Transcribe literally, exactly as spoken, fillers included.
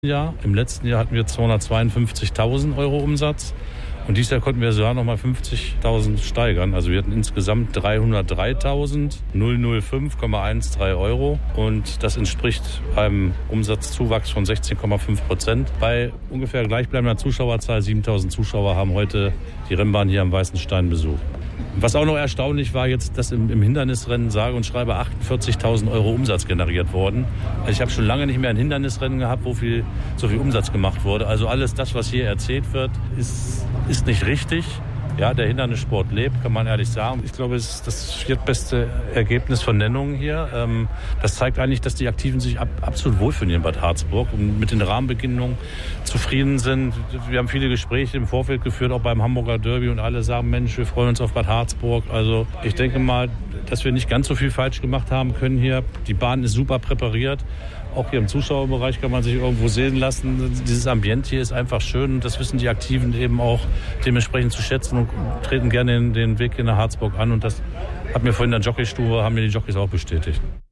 Jahr. Im letzten Jahr hatten wir zweihundertzweiundfünfzigtausend Euro Umsatz. Und dieses Jahr konnten wir sogar noch mal fünfzigtausend steigern. Also wir hatten insgesamt dreihundertdreitausendfünfhundertfünf Komma dreizehn Euro. Und das entspricht einem Umsatzzuwachs von sechzehn Komma fünf Prozent. Bei ungefähr gleichbleibender Zuschauerzahl, siebentausend Zuschauer haben heute die Rennbahn hier am Weißen Stein besucht. Was auch noch erstaunlich war jetzt, dass im, im Hindernisrennen sage und schreibe achtundvierzigtausend Euro Umsatz generiert wurden. Also ich habe schon lange nicht mehr ein Hindernisrennen gehabt, wo viel, so viel Umsatz gemacht wurde. Also alles das, was hier erzählt wird, ist, ist nicht richtig. Ja, der Hindernissport lebt, kann man ehrlich sagen. Ich glaube, es ist das viertbeste Ergebnis von Nennungen hier. Ähm, das zeigt eigentlich, dass die Aktiven sich ab, absolut wohlfühlen hier in Bad Harzburg und mit den Rahmenbedingungen zufrieden sind. Wir haben viele Gespräche im Vorfeld geführt, auch beim Hamburger Derby, und alle sagen, Mensch, wir freuen uns auf Bad Harzburg. Also ich denke mal, dass wir nicht ganz so viel falsch gemacht haben können hier. Die Bahn ist super präpariert. Auch hier im Zuschauerbereich kann man sich irgendwo sehen lassen. Dieses Ambiente hier ist einfach schön und das wissen die Aktiven eben auch dementsprechend zu schätzen und treten gerne den Weg in Harzburg an. Und das hat mir vorhin in der Jockeystube, haben mir die Jockeys auch bestätigt.